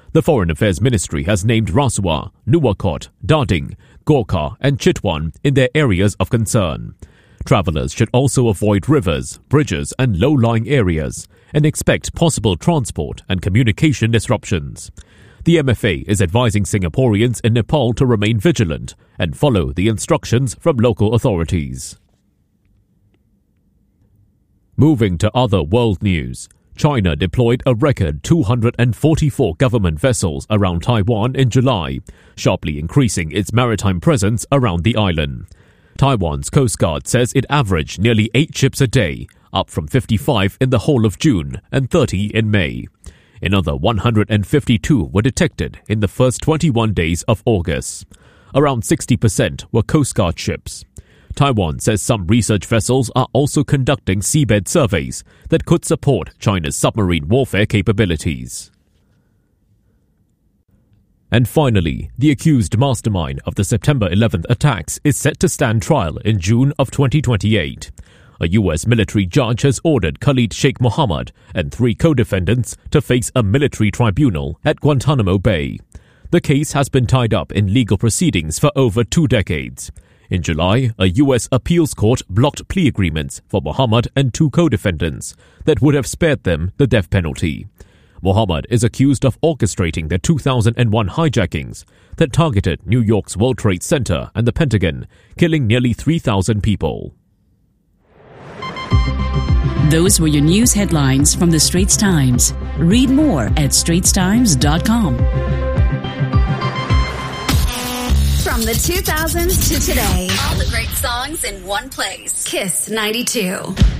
The Foreign Affairs Ministry has named Rasuwa, Nuwakot, Darding, Gorkha and Chitwan in their areas of concern. Travellers should also avoid rivers, bridges and low-lying areas and expect possible transport and communication disruptions. The MFA is advising Singaporeans in Nepal to remain vigilant and follow the instructions from local authorities. Moving to other world news, China deployed a record 244 government vessels around Taiwan in July, sharply increasing its maritime presence around the island. Taiwan's Coast Guard says it averaged nearly 8 ships a day, up from 55 in the whole of June and 30 in May. Another 152 were detected in the first 21 days of August. Around 60% were Coast Guard ships. Taiwan says some research vessels are also conducting seabed surveys that could support China's submarine warfare capabilities. And finally, the accused mastermind of the September 11th attacks is set to stand trial in June of 2028. A U.S. military judge has ordered Khalid Sheikh Mohammed and 3 co-defendants to face a military tribunal at Guantanamo Bay. The case has been tied up in legal proceedings for over 2 decades. In July, a U.S. appeals court blocked plea agreements for Mohammed and 2 co-defendants that would have spared them the death penalty. Mohammed is accused of orchestrating the 2001 hijackings that targeted New York's World Trade Center and the Pentagon, killing nearly 3,000 people. Those were your news headlines from the Straits Times. Read more at straitstimes.com. From the 2000s to today, all the great songs in one place. Kiss 92.